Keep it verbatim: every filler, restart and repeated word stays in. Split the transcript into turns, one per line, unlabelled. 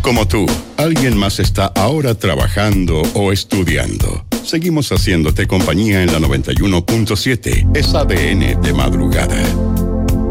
Como tú, alguien más está ahora trabajando o estudiando. Seguimos haciéndote compañía en la noventa y uno punto siete. Es A D N de madrugada.